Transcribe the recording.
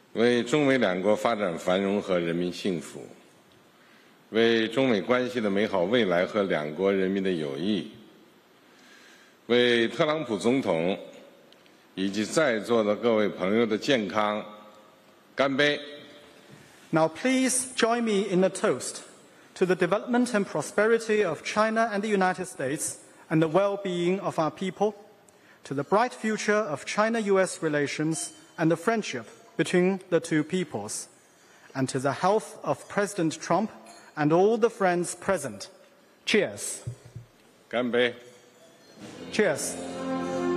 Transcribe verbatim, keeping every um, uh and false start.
为中美两国发展繁荣和人民幸福，为中美关系的美好未来和两国人民的友谊，为特朗普总统以及在座的各位朋友的健康干杯。 Now please join me in a toast to the development and prosperity of China and the United States and the well-being of our people, to the bright future of China-U S relations and the friendship between the two peoples, and to the health of President Trump and all the friends present. Cheers. 干杯。 Cheers.